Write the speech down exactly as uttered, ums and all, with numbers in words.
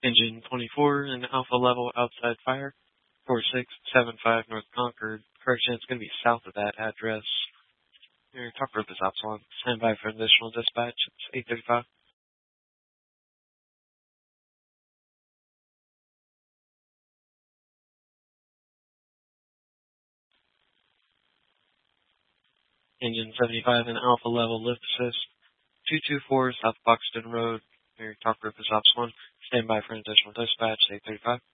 Engine twenty-four in alpha level outside fire, four six seven five North Concord. Correction, it's going to be south of that address. Your talk group is Opsilon. Stand by for additional dispatch. It's eight thirty-five. Engine seventy-five in alpha level lift assist. two two four South Buxton Road. Your talk group is Opsilon. Stand by for an additional dispatch. eight thirty-five.